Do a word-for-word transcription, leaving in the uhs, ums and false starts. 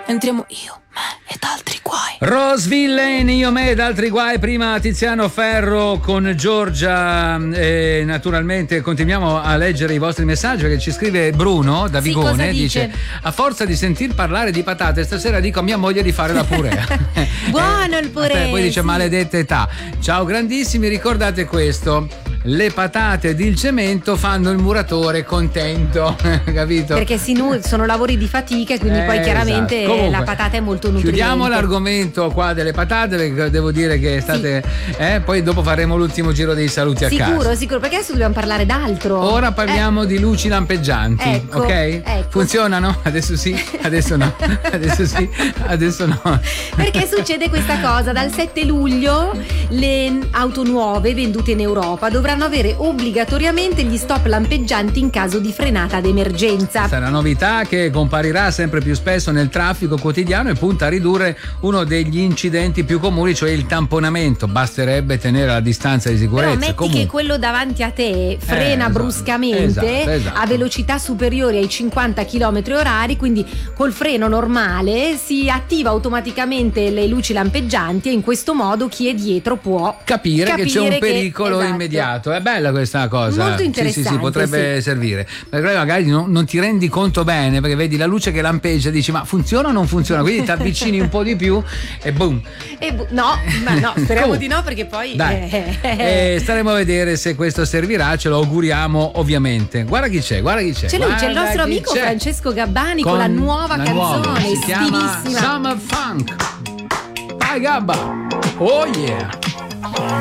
entriamo io, me ed altri guai. Rose Villain, io, me ed altri guai. Prima Tiziano Ferro con Giorgia, e naturalmente continuiamo a leggere i vostri messaggi, perché ci scrive Bruno da Vigone. Sì, dice: a forza di sentir parlare di patate stasera dico a mia moglie di fare la purea. Buono il purè. Poi dice: sì. maledetta età. Ciao grandissimi, ricordate questo: le patate ed il cemento fanno il muratore contento. Capito? Perché si nu- sono lavori di fatica e quindi Eh, poi chiaramente esatto. Comunque, la patata è molto nutriente. chiudiamo l'argomento qua delle patate, perché devo dire che state Sì. eh, poi dopo faremo l'ultimo giro dei saluti a Sicuro, casa. sicuro, perché adesso dobbiamo parlare d'altro. Ora parliamo Eh. di luci lampeggianti, Ecco, ok? ecco. Funzionano? Adesso sì, adesso no, adesso sì, adesso no. Perché succede questa cosa: dal sette luglio le auto nuove vendute in Europa dovranno avere obbligatoriamente gli stop lampeggianti in caso di frenata d'emergenza. Questa è una novità che comparirà sempre più spesso nel traffico quotidiano e punta a ridurre uno degli incidenti più comuni, cioè il tamponamento. Basterebbe tenere la distanza di sicurezza. Però metti Comunque, che quello davanti a te frena esatto, bruscamente esatto, esatto. a velocità superiori ai cinquanta chilometri orari, quindi col freno normale si attiva automaticamente le luci lampeggianti e in questo modo chi è dietro può capire, capire che c'è un che- pericolo esatto. immediato. È bella questa cosa. Molto Sì, sì, sì, interessante, potrebbe sì. servire. Perché magari non, non ti rendi conto bene, perché vedi la luce che lampeggia e dici: ma funziona o non funziona? Quindi ti avvicini un po' di più e boom. E bu- no, ma no, speriamo Comunque, di no, perché poi Dai, eh, eh, staremo a vedere se questo servirà, ce lo auguriamo ovviamente. Guarda chi c'è, guarda chi c'è. c'è lui, c'è il guarda nostro chi amico c'è. Francesco Gabbani con, la nuova la canzone, nuova, si chiama stilissima. Summer Funk. Vai Gabba. Oh yeah.